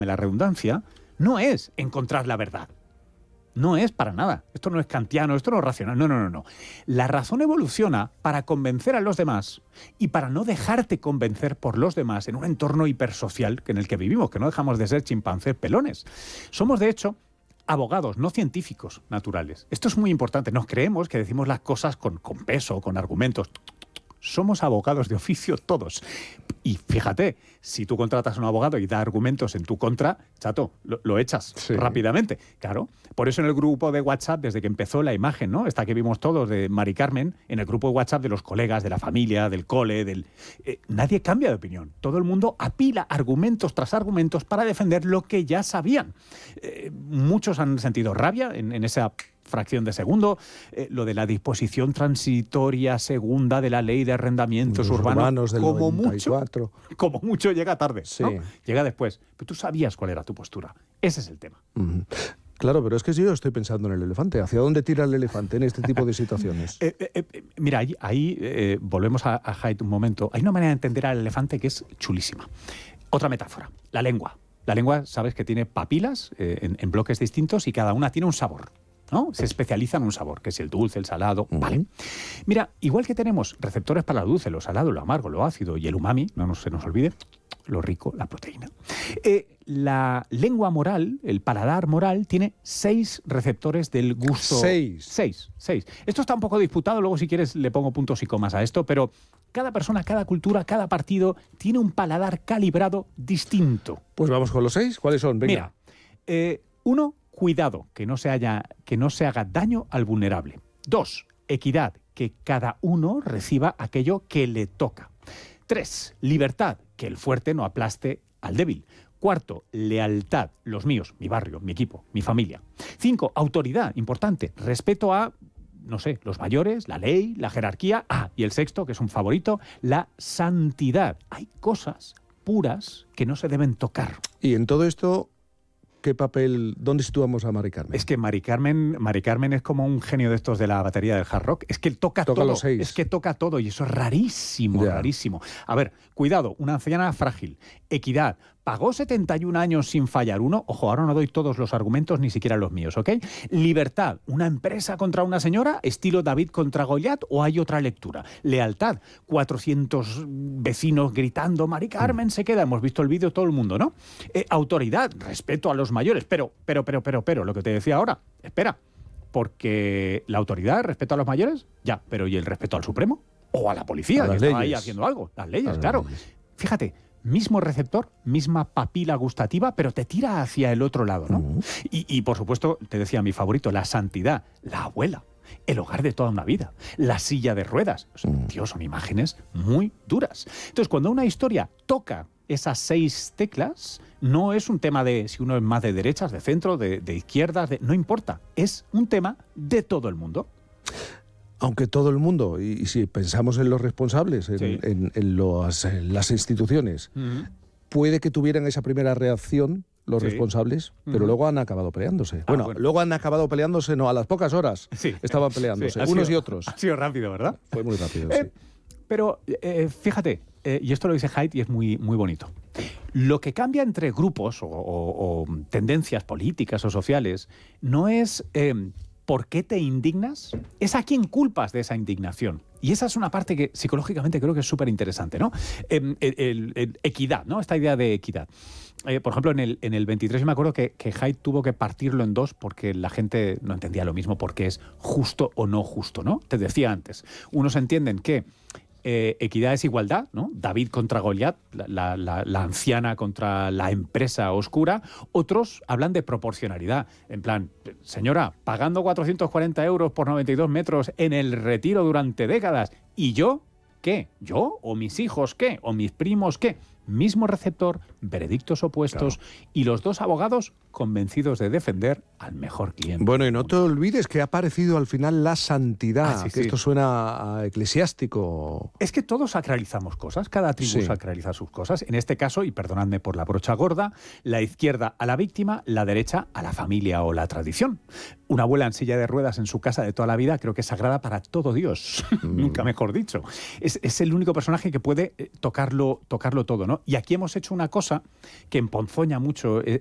la redundancia, no es encontrar la verdad. No es para nada. Esto no es kantiano, esto no es racional. No. La razón evoluciona para convencer a los demás y para no dejarte convencer por los demás en un entorno hipersocial en el que vivimos, que no dejamos de ser chimpancés pelones. Somos, de hecho, abogados, no científicos naturales. Esto es muy importante. Nos creemos que decimos las cosas con peso, con argumentos. Somos abogados de oficio todos. Y fíjate, si tú contratas a un abogado y da argumentos en tu contra, chato, lo echas rápidamente. Claro, por eso en el grupo de WhatsApp, desde que empezó la imagen, ¿no? Esta que vimos todos de Mari Carmen, en el grupo de WhatsApp de los colegas, de la familia, del cole, nadie cambia de opinión. Todo el mundo apila argumentos tras argumentos para defender lo que ya sabían. Muchos han sentido rabia en esa fracción de segundo, lo de la disposición transitoria segunda de la ley de arrendamientos urbanos del como 94. Como mucho llega tarde, sí. ¿no? Llega después. Pero tú sabías cuál era tu postura. Ese es el tema. Claro, pero es que yo estoy pensando en el elefante. ¿Hacia dónde tira el elefante en este tipo de situaciones? Mira, ahí volvemos a Haidt un momento. Hay una manera de entender al elefante que es chulísima. Otra metáfora, la lengua. La lengua, sabes que tiene papilas en bloques distintos y cada una tiene un sabor, ¿no? Se especializa en un sabor, que es el dulce, el salado, vale. Mira, igual que tenemos receptores para lo dulce, lo salado, lo amargo, lo ácido y el umami, no se nos olvide, lo rico, la proteína. La lengua moral, el paladar moral, tiene 6 receptores del gusto. 6. Esto está un poco disputado, luego si quieres le pongo puntos y comas a esto, pero cada persona, cada cultura, cada partido tiene un paladar calibrado distinto. Pues vamos con los 6, ¿cuáles son? Venga. Mira, 1, cuidado, que no se haga daño al vulnerable. 2, equidad, que cada uno reciba aquello que le toca. 3, libertad, que el fuerte no aplaste al débil. 4, lealtad, los míos, mi barrio, mi equipo, mi familia. 5, autoridad, importante, respeto a, no sé, los mayores, la ley, la jerarquía. Y el 6, que es un favorito, la santidad. Hay cosas puras que no se deben tocar. Y en todo esto, ¿qué papel, dónde situamos a Mari Carmen? Es que Mari Carmen es como un genio de estos de la batería del hard rock. Es que toca todo. Los 6. Es que toca todo y eso es rarísimo, rarísimo. A ver, cuidado, una anciana frágil. Equidad. Pagó 71 años sin fallar uno. Ojo, ahora no doy todos los argumentos, ni siquiera los míos, ¿ok? Libertad. ¿Una empresa contra una señora? ¿Estilo David contra Goliat? ¿O hay otra lectura? Lealtad. 400 vecinos gritando, Mari Carmen se queda. Hemos visto el vídeo todo el mundo, ¿no? Autoridad. Respeto a los mayores. Pero, lo que te decía ahora. Espera. Porque la autoridad, respeto a los mayores, ya. Pero ¿y el respeto al Supremo? ¿O a la policía, que estaba ahí haciendo algo? Las leyes, claro. Fíjate. Mismo receptor, misma papila gustativa, pero te tira hacia el otro lado, ¿no? Y por supuesto, te decía mi favorito, la santidad, la abuela, el hogar de toda una vida, la silla de ruedas. Dios, son imágenes muy duras. Entonces, cuando una historia toca esas 6 teclas, no es un tema de si uno es más de derechas, de centro, de izquierdas, no importa. Es un tema de todo el mundo. Aunque todo el mundo, y si pensamos en los responsables, en las instituciones, puede que tuvieran esa primera reacción los responsables, pero luego han acabado peleándose. Bueno, luego han acabado peleándose, no, a las pocas horas estaban peleándose, unos y otros. Ha sido rápido, ¿verdad? Fue muy rápido, sí. Pero fíjate, y esto lo dice Haidt y es muy, muy bonito. Lo que cambia entre grupos o tendencias políticas o sociales no es ¿por qué te indignas? Es a quién culpas de esa indignación. Y esa es una parte que psicológicamente creo que es súper interesante, ¿no? Equidad, ¿no? Esta idea de equidad. Por ejemplo, en el 23 yo me acuerdo que Haidt tuvo que partirlo en 2 porque la gente no entendía lo mismo, porque es justo o no justo, ¿no? Te decía antes, unos entienden que equidad es igualdad, ¿no? David contra Goliat, la anciana contra la empresa oscura. Otros hablan de proporcionalidad. En plan, señora, pagando 440 euros por 92 metros en el Retiro durante décadas. ¿Y yo qué? ¿Yo? ¿O mis hijos qué? ¿O mis primos qué? Mismo receptor, veredictos opuestos y los 2 abogados convencidos de defender al mejor cliente. Bueno, y no te olvides que ha aparecido al final la santidad, esto suena a eclesiástico. Es que todos sacralizamos cosas, cada tribu sacraliza sus cosas. En este caso, y perdonadme por la brocha gorda, la izquierda a la víctima, la derecha a la familia o la tradición. Una abuela en silla de ruedas en su casa de toda la vida creo que es sagrada para todo Dios, nunca mejor dicho. Es el único personaje que puede tocarlo todo, ¿no? Y aquí hemos hecho una cosa que emponzoña mucho